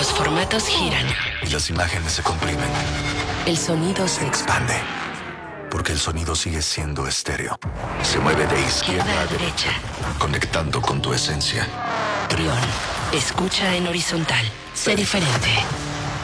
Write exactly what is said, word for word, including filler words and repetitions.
Los formatos giran. Y las imágenes se comprimen. El sonido se Se expande. Porque el sonido sigue siendo estéreo. Se mueve de izquierda a derecha, conectando con tu esencia. Trión. Escucha en horizontal. Sé diferente.